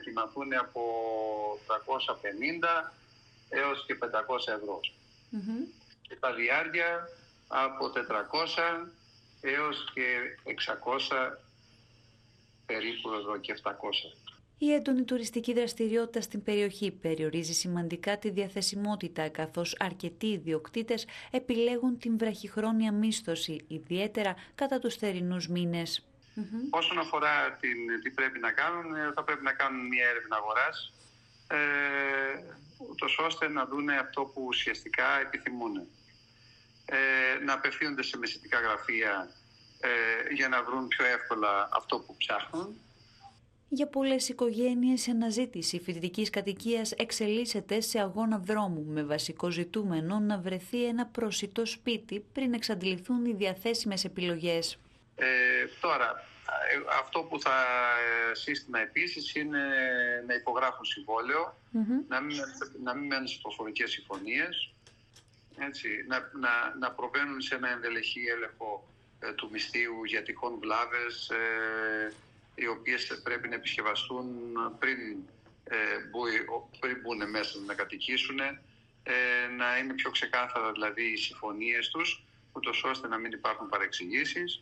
κυμαθούν από 350 έως και 500 ευρώ. Και τα διάρκεια από 400 έως και 600 περίπου ευρώ και 700. Η έντονη τουριστική δραστηριότητα στην περιοχή περιορίζει σημαντικά τη διαθεσιμότητα, καθώς αρκετοί ιδιοκτήτες επιλέγουν την βραχυχρόνια μίσθωση, ιδιαίτερα κατά τους θερινούς μήνες. Όσον αφορά τι πρέπει να κάνουν, θα πρέπει να κάνουν μια έρευνα αγοράς, ούτως ώστε να δουν αυτό που ουσιαστικά επιθυμούν. Να απευθύνονται σε μεσητικά γραφεία για να βρουν πιο εύκολα αυτό που ψάχνουν. Για πολλές οικογένειες, η αναζήτηση φοιτητικής κατοικίας εξελίσσεται σε αγώνα δρόμου, με βασικό ζητούμενο να βρεθεί ένα προσιτό σπίτι πριν εξαντληθούν οι διαθέσιμες επιλογές. Τώρα, αυτό που θα σύστημα επίσης είναι να υπογράφουν συμβόλαιο, να μην μένουν σε προφορικές συμφωνίες, έτσι, να προβαίνουν σε ένα ενδελεχή έλεγχο του μισθείου για τυχόν βλάβες, οι οποίες πρέπει να επισκευαστούν πριν μπουν μέσα να κατοικήσουν, να είναι πιο ξεκάθαρα δηλαδή οι συμφωνίες τους, ούτως ώστε να μην υπάρχουν παρεξηγήσεις.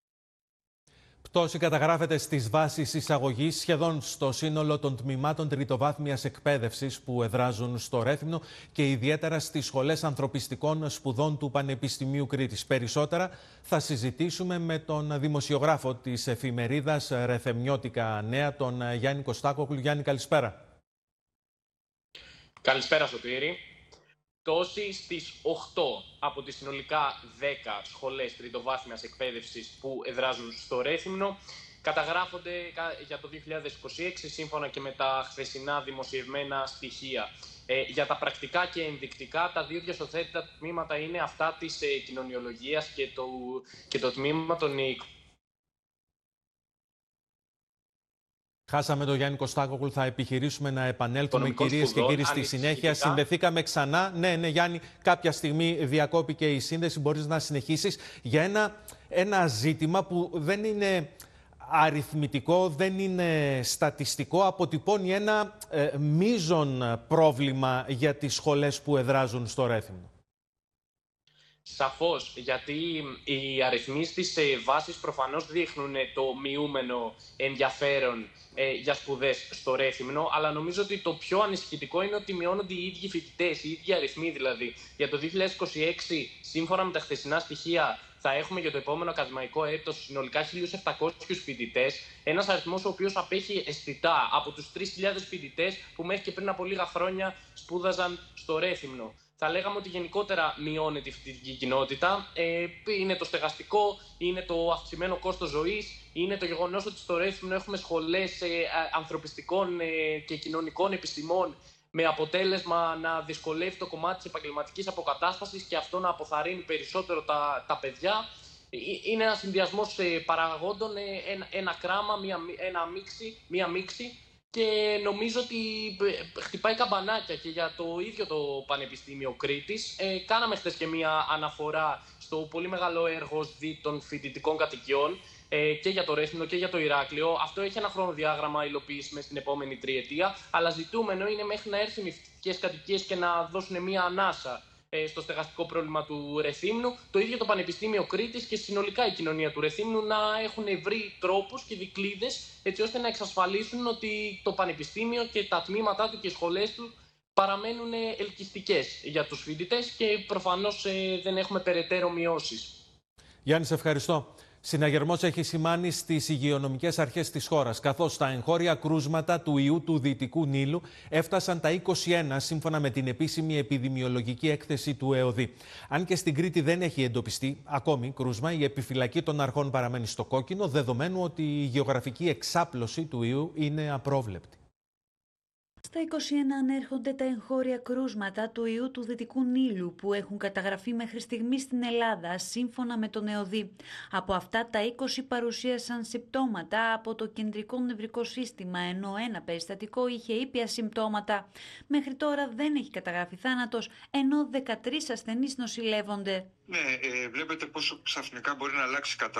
Πτώση καταγράφεται στις βάσεις εισαγωγής σχεδόν στο σύνολο των τμήματων τριτοβάθμιας εκπαίδευσης που εδράζουν στο Ρέθυμνο και ιδιαίτερα στις σχολές ανθρωπιστικών σπουδών του Πανεπιστημίου Κρήτης. Περισσότερα θα συζητήσουμε με τον δημοσιογράφο της εφημερίδας Ρεθεμνιώτικα Νέα, τον Γιάννη Κωστάκοκλου. Γιάννη, καλησπέρα. Καλησπέρα, Σωτήρη. Πτώση στις 8 από τις συνολικά 10 σχολές τριτοβάθμιας εκπαίδευσης που εδράζουν στο Ρέθυμνο καταγράφονται για το 2026 σύμφωνα και με τα χθεσινά δημοσιευμένα στοιχεία. Για τα πρακτικά και ενδεικτικά, τα δύο διασωθέτητα τμήματα είναι αυτά της κοινωνιολογίας και το τμήμα των Χάσαμε τον Γιάννη Κωστάκοκλου, θα επιχειρήσουμε να επανέλθουμε, κυρίες και κύριοι, στη συνέχεια. Συνδεθήκαμε ξανά. Ναι, Γιάννη, κάποια στιγμή διακόπηκε η σύνδεση. Μπορείς να συνεχίσεις για ένα ζήτημα που δεν είναι αριθμητικό, δεν είναι στατιστικό. Αποτυπώνει ένα μείζον πρόβλημα για τις σχολές που εδράζουν στο Ρέθυμνο. Σαφώς, γιατί οι αριθμοί στις βάσεις προφανώς δείχνουν το μειούμενο ενδιαφέρον για σπουδές στο Ρέθυμνο, αλλά νομίζω ότι το πιο ανησυχητικό είναι ότι μειώνονται οι ίδιοι φοιτητές, οι ίδιοι αριθμοί δηλαδή. Για το 2026, σύμφωνα με τα χθεσινά στοιχεία, θα έχουμε για το επόμενο ακαδημαϊκό έτος συνολικά 1.700 φοιτητές, ένας αριθμός ο οποίος απέχει αισθητά από τους 3.000 φοιτητές που μέχρι και πριν από λίγα χρόνια σπούδαζαν στο Ρέθυμνο. Θα λέγαμε ότι γενικότερα μειώνεται η φοιτητική κοινότητα. Είναι το στεγαστικό, είναι το αυξημένο κόστος ζωής, είναι το γεγονός ότι στο Ρέθυμνο έχουμε σχολές ανθρωπιστικών και κοινωνικών επιστημών, με αποτέλεσμα να δυσκολεύει το κομμάτι της επαγγελματικής αποκατάστασης και αυτό να αποθαρρύνει περισσότερο τα παιδιά. Είναι ένας συνδυασμός παραγόντων, ένα κράμα, μία μίξη. Και νομίζω ότι χτυπάει καμπανάκια και για το ίδιο το Πανεπιστήμιο Κρήτης. Κάναμε χθες και μία αναφορά στο πολύ μεγάλο έργο των φοιτητικών κατοικιών και για το Ρέθυμνο και για το Ηράκλειο. Αυτό έχει ένα χρονοδιάγραμμα υλοποίηση μες στην επόμενη τριετία, αλλά ζητούμενο είναι μέχρι να έρθουν οι φοιτητικές κατοικίες και να δώσουν μία ανάσα στο στεγαστικό πρόβλημα του Ρεθύμνου. Το ίδιο το Πανεπιστήμιο Κρήτης και συνολικά η κοινωνία του Ρεθύμνου να έχουν βρει τρόπους και δικλείδες έτσι ώστε να εξασφαλίσουν ότι το Πανεπιστήμιο και τα τμήματά του και οι σχολές του παραμένουν ελκυστικές για τους φοιτητές και προφανώς δεν έχουμε περαιτέρω μειώσεις. Γιάννη, σε ευχαριστώ. Συναγερμός έχει σημάνει στις υγειονομικές αρχές της χώρας, καθώς τα εγχώρια κρούσματα του ιού του Δυτικού Νείλου έφτασαν τα 21 σύμφωνα με την επίσημη επιδημιολογική έκθεση του ΕΟΔΗ. Αν και στην Κρήτη δεν έχει εντοπιστεί ακόμη κρούσμα, η επιφυλακή των αρχών παραμένει στο κόκκινο, δεδομένου ότι η γεωγραφική εξάπλωση του ιού είναι απρόβλεπτη. Στα 21 ανέρχονται τα εγχώρια κρούσματα του ιού του Δυτικού Νείλου που έχουν καταγραφεί μέχρι στιγμή στην Ελλάδα, σύμφωνα με τον ΕΟΔΗ. Από αυτά, τα 20 παρουσίασαν συμπτώματα από το κεντρικό νευρικό σύστημα, ενώ ένα περιστατικό είχε ήπια συμπτώματα. Μέχρι τώρα δεν έχει καταγραφεί θάνατος, ενώ 13 ασθενείς νοσηλεύονται. Ναι, βλέπετε πόσο ξαφνικά μπορεί να αλλάξει η κατάσταση.